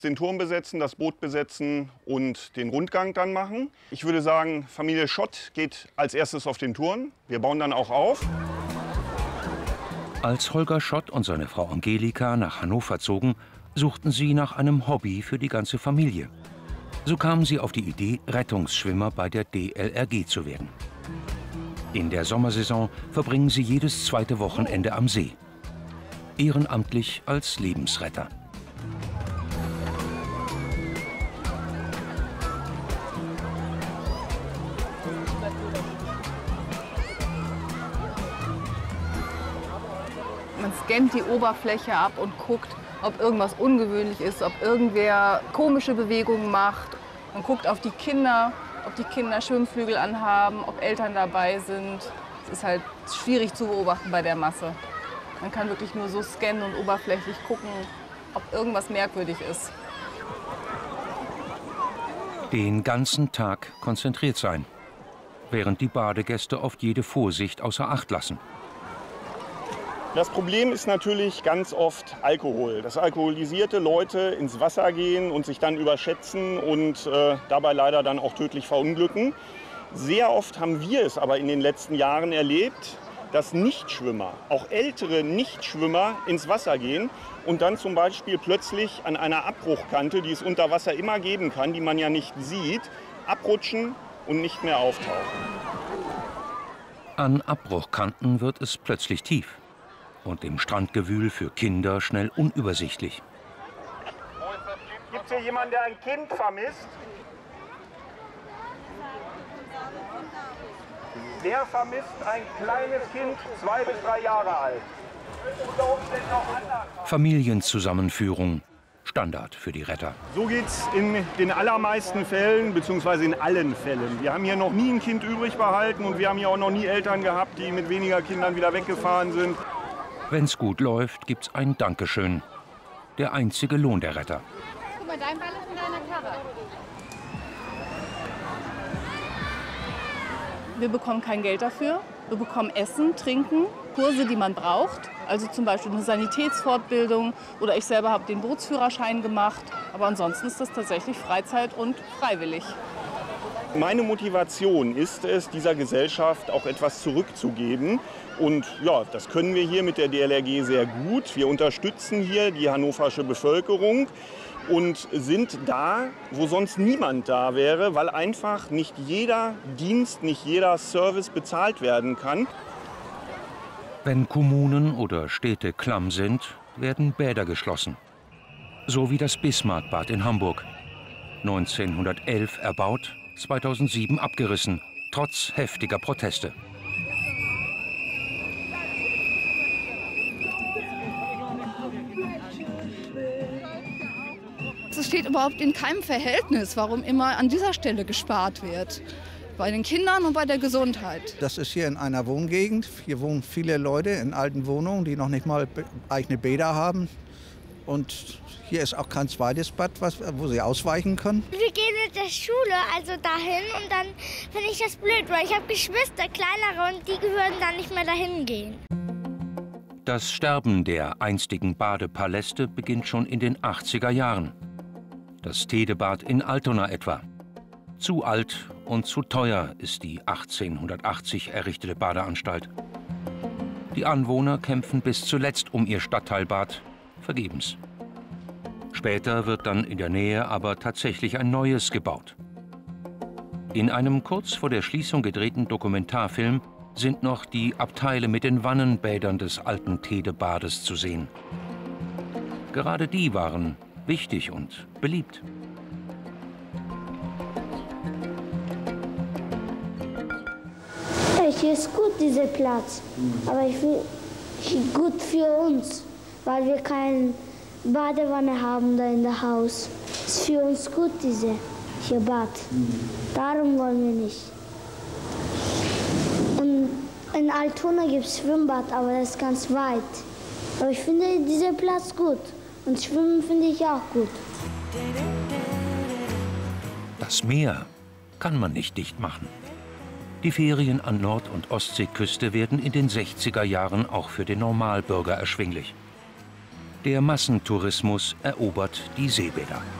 Den Turm besetzen, das Boot besetzen und den Rundgang dann machen. Ich würde sagen, Familie Schott geht als erstes auf den Turm. Wir bauen dann auch auf. Als Holger Schott und seine Frau Angelika nach Hannover zogen, suchten sie nach einem Hobby für die ganze Familie. So kamen sie auf die Idee, Rettungsschwimmer bei der DLRG zu werden. In der Sommersaison verbringen sie jedes zweite Wochenende am See. Ehrenamtlich als Lebensretter. Man scannt die Oberfläche ab und guckt, ob irgendwas ungewöhnlich ist, ob irgendwer komische Bewegungen macht. Man guckt auf die Kinder, ob die Kinder Schwimmflügel anhaben, ob Eltern dabei sind. Es ist halt schwierig zu beobachten bei der Masse. Man kann wirklich nur so scannen und oberflächlich gucken, ob irgendwas merkwürdig ist. Den ganzen Tag konzentriert sein, während die Badegäste oft jede Vorsicht außer Acht lassen. Das Problem ist natürlich ganz oft Alkohol. Dass alkoholisierte Leute ins Wasser gehen und sich dann überschätzen und dabei leider dann auch tödlich verunglücken. Sehr oft haben wir es aber in den letzten Jahren erlebt, dass Nichtschwimmer, auch ältere Nichtschwimmer, ins Wasser gehen und dann zum Beispiel plötzlich an einer Abbruchkante, die es unter Wasser immer geben kann, die man ja nicht sieht, abrutschen und nicht mehr auftauchen. An Abbruchkanten wird es plötzlich tief und im Strandgewühl für Kinder schnell unübersichtlich. Gibt es hier jemanden, der ein Kind vermisst? Wer vermisst ein kleines Kind, 2 bis 3 Jahre alt? Familienzusammenführung, Standard für die Retter. So geht es in den allermeisten Fällen, beziehungsweise in allen Fällen. Wir haben hier noch nie ein Kind übrig behalten und wir haben hier auch noch nie Eltern gehabt, die mit weniger Kindern wieder weggefahren sind. Wenn's gut läuft, gibt's ein Dankeschön. Der einzige Lohn der Retter. Guck mal, dein Ball ist in deiner Karre. Wir bekommen kein Geld dafür. Wir bekommen Essen, Trinken, Kurse, die man braucht. Also zum Beispiel eine Sanitätsfortbildung oder ich selber habe den Bootsführerschein gemacht. Aber ansonsten ist das tatsächlich Freizeit und freiwillig. Meine Motivation ist es, dieser Gesellschaft auch etwas zurückzugeben. Und ja, das können wir hier mit der DLRG sehr gut. Wir unterstützen hier die hannoversche Bevölkerung und sind da, wo sonst niemand da wäre, weil einfach nicht jeder Dienst, nicht jeder Service bezahlt werden kann. Wenn Kommunen oder Städte klamm sind, werden Bäder geschlossen. So wie das Bismarckbad in Hamburg. 1911 erbaut, 2007 abgerissen, trotz heftiger Proteste. Es steht überhaupt in keinem Verhältnis, warum immer an dieser Stelle gespart wird. Bei den Kindern und bei der Gesundheit. Das ist hier in einer Wohngegend. Hier wohnen viele Leute in alten Wohnungen, die noch nicht mal eigene Bäder haben. Und hier ist auch kein zweites Bad, wo sie ausweichen können. Wir gehen mit der Schule also dahin und dann finde ich das blöd, weil ich habe Geschwister, kleinere, und die würden dann nicht mehr dahin gehen. Das Sterben der einstigen Badepaläste beginnt schon in den 80er Jahren. Das Tedebad in Altona etwa. Zu alt und zu teuer ist die 1880 errichtete Badeanstalt. Die Anwohner kämpfen bis zuletzt um ihr Stadtteilbad, vergebens. Später wird dann in der Nähe aber tatsächlich ein neues gebaut. In einem kurz vor der Schließung gedrehten Dokumentarfilm sind noch die Abteile mit den Wannenbädern des alten Tedebades zu sehen. Gerade die waren wichtig und beliebt. Hier ist gut, dieser Platz. Aber ich will gut für uns, weil wir keine Badewanne haben da in der Haus. Ist für uns gut, diese hier Bad. Darum wollen wir nicht. Und in Altona gibt es Schwimmbad, aber das ist ganz weit. Aber ich finde diesen Platz gut. Und Schwimmen finde ich auch gut. Das Meer kann man nicht dicht machen. Die Ferien an Nord- und Ostseeküste werden in den 60er Jahren auch für den Normalbürger erschwinglich. Der Massentourismus erobert die Seebäder.